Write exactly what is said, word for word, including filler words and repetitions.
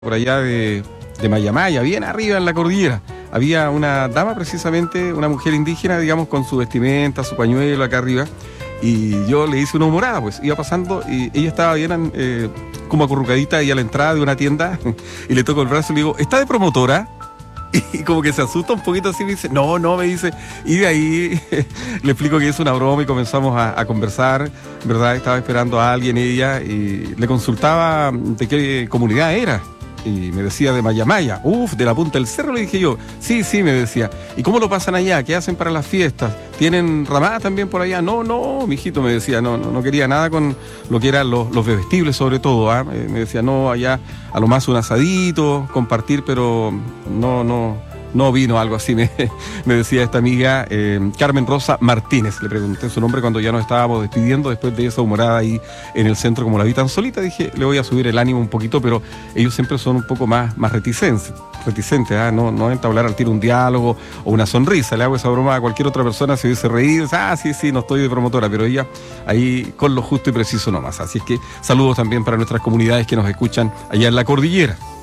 Por allá de, de Mayamaya, bien arriba en la cordillera, había una dama precisamente, una mujer indígena, digamos, con su vestimenta, su pañuelo acá arriba, y yo le hice una humorada, pues, iba pasando y ella estaba bien eh, como acurrucadita ahí a la entrada de una tienda, y le toco el brazo y le digo, ¿está de promotora? Y como que se asusta un poquito así, me dice, no, no, me dice, y de ahí le explico que es una broma y comenzamos a, a conversar, ¿verdad? Estaba esperando a alguien ella y le consultaba de qué comunidad era. Y me decía de Mayamaya, uff, de la punta del cerro, le dije yo, sí, sí, me decía, ¿y cómo lo pasan allá? ¿Qué hacen para las fiestas? ¿Tienen ramada también por allá? No, no, mijito, me decía, no, no, no quería nada con lo que eran los, los bebestibles sobre todo, ¿eh? Me decía, no, allá a lo más un asadito, compartir, pero no, no... No vino, algo así, me, me decía esta amiga eh, Carmen Rosa Martínez. Le pregunté su nombre cuando ya nos estábamos despidiendo después de esa humorada ahí en el centro, como la vi tan solita. Dije, le voy a subir el ánimo un poquito, pero ellos siempre son un poco más, más reticentes, reticentes ¿eh? no, no entablar al tiro un diálogo o una sonrisa. Le hago esa broma a cualquier otra persona, se hubiese reído, ah, sí, sí, no estoy de promotora, pero ella ahí con lo justo y preciso nomás. Así es que saludos también para nuestras comunidades que nos escuchan allá en la cordillera.